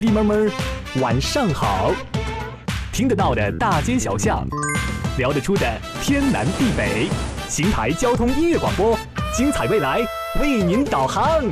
弟妹们儿，晚上好！听得到的大街小巷，聊得出的天南地北，邢台交通音乐广播，精彩未来为您导航。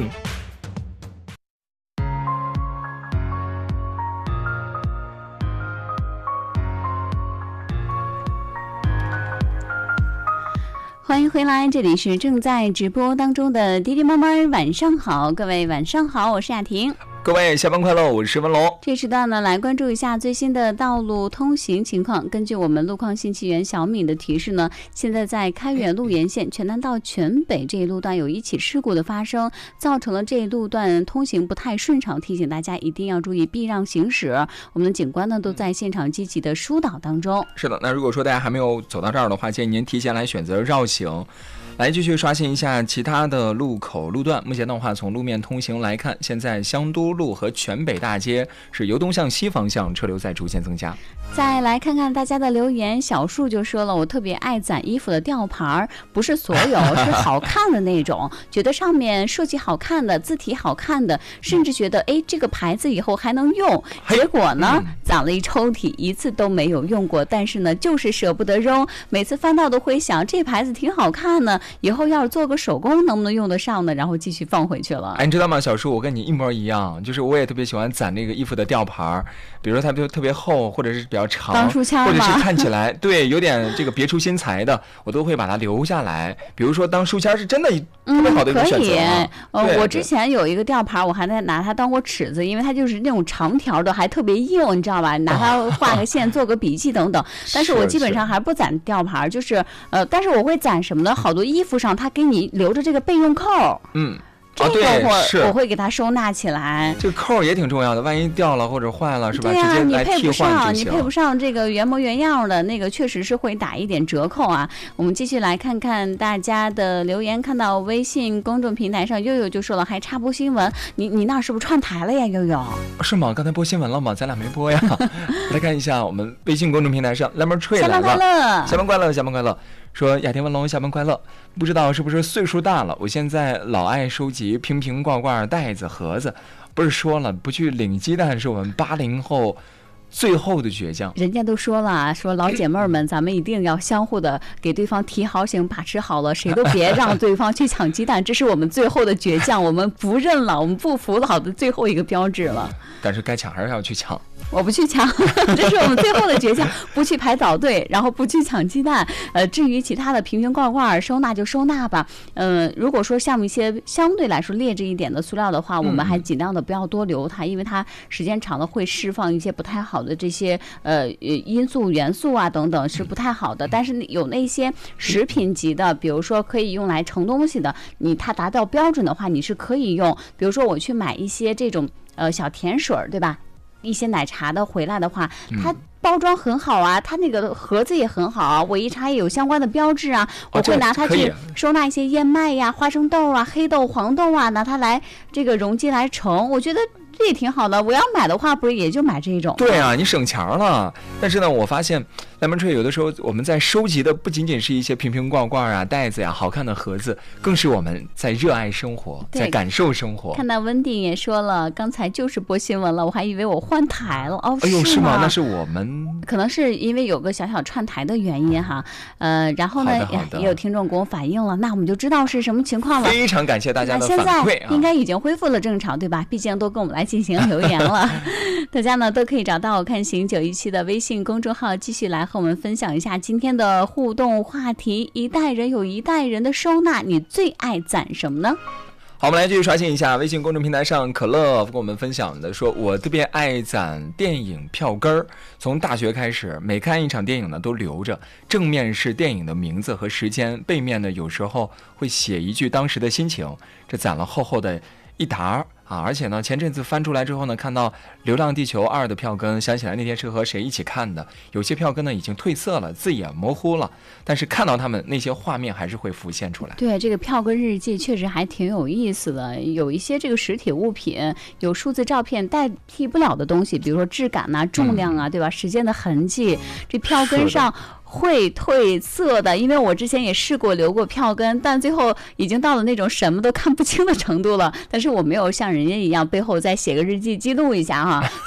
欢迎回来，这里是正在直播当中的弟弟妹妹晚上好，各位晚上好，我是雅婷。 各位下班快乐，我是文龙。 这时段呢，来关注一下最新的道路通行情况。根据我们路况信息员小敏的提示呢，现在在开远路沿线全南到全北这一路段有一起事故的发生，造成了这一路段通行不太顺畅，提醒大家一定要注意避让行驶。我们的警官呢都在现场积极的疏导当中。 是的，那如果说大家还没有走到这儿的话，建议您提前来选择绕行。来继续刷新一下其他的路口路段。目前的话，从路面通行来看，现在香都路和全北大街是由东向西方向车流在逐渐增加。 再来看看大家的留言，小树就说了，我特别爱攒衣服的吊牌，不是所有，是好看的那种，觉得上面设计好看的，字体好看的，甚至觉得这个牌子以后还能用。结果呢，攒了一抽屉，一次都没有用过，但是呢，就是舍不得扔，每次翻到都会想，这牌子挺好看呢，以后要是做个手工能不能用得上呢？然后继续放回去了。 你知道吗，小树，我跟你一模一样，就是我也特别喜欢攒那个衣服的吊牌，比如说它特别厚，或者是比较长， 当书签， 或者是看起来对有点这个别出心裁的，我都会把它留下来。比如说当书签是真的特别好的一种选择。 我之前有一个吊牌，我还在拿它当过尺子，因为它就是那种长条的，还特别硬，你知道吧？拿它画个线，做个笔记等等。但是我基本上还不攒吊牌，就是但是我会攒什么呢？好多衣服上它给你留着这个备用扣。这个我会给它收纳起来。 这个扣也挺重要的，万一掉了或者坏了，是吧？ 对呀， 直接来替换你配不上这个原模原样的那个，确实是会打一点折扣啊。我们继续来看看大家的留言，看到微信公众平台上悠悠就说了，还插播新闻，你那是不是串台了呀？悠悠是吗？刚才播新闻了吗？咱俩没播呀。来看一下我们微信公众平台上 Lemon Tree 来了，下班快乐，下班快乐。说雅婷文龙下班快乐，不知道是不是岁数大了，我现在老爱收集瓶瓶罐罐、袋子盒子。不是说了，不去领鸡蛋是我们80后最后的倔强。 人家都说了，说老姐妹们，咱们一定要相互的给对方提好醒，把持好了，谁都别让对方去抢鸡蛋，这是我们最后的倔强，我们不认了，我们不服老的最后一个标志了。 但是该抢还是要去抢。 我不去抢，这是我们最后的倔强，不去排早队，然后不去抢鸡蛋。至于其他的瓶瓶罐罐收纳就收纳吧。如果说像一些相对来说劣质一点的塑料的话，我们还尽量的不要多留它，因为它时间长了会释放一些不太好的这些因素元素啊等等，是不太好的。但是有那些食品级的，比如说可以用来盛东西的，它达到标准的话，你是可以用。比如说我去买一些这种小甜水，对吧？一些奶茶的回来的话，它包装很好啊，它那个盒子也很好啊，我一查也有相关的标志啊，我会拿它去收纳一些燕麦呀、花生豆啊、黑豆、黄豆啊，拿它来这个容积来盛，我觉得这也挺好的。我要买的话，不是也就买这种？ 对啊，你省钱了。但是呢，我发现Lemon Tree有的时候我们在收集的不仅仅是一些瓶瓶罐罐啊、袋子呀、好看的盒子，更是我们在热爱生活，在感受生活。 看到温迪也说了，刚才就是播新闻了，我还以为我换台了。 哎呦，是吗？那是我们可能是因为有个小小串台的原因哈。然后呢，也有听众给我反映了，那我们就知道是什么情况了。 非常感谢大家的反馈现在应该已经恢复了正常，对吧？毕竟都跟我们来进行留言了。大家呢都可以找到我看行917的微信公众号，继续来和我们分享一下今天的互动话题：一代人有一代人的收纳，你最爱攒什么呢？ 好，我们来继续刷新一下微信公众平台上可乐跟我们分享的，说我特别爱攒电影票根儿，从大学开始，每看一场电影呢都留着，正面是电影的名字和时间，背面呢有时候会写一句当时的心情，这攒了厚厚的一沓啊！而且呢，前阵子翻出来之后呢，看到《流浪地球2》的票根，想起来那天是和谁一起看的。有些票根呢已经褪色了，字也模糊了，但是看到他们那些画面还是会浮现出来。 对，这个票根日记确实还挺有意思的。有一些这个实体物品，有数字照片代替不了的东西，比如说质感啊、重量啊，对吧？时间的痕迹，这票根上会褪色的，因为我之前也试过留过票根，但最后已经到了那种什么都看不清的程度了。但是我没有像人家一样背后再写个日记记录一下哈，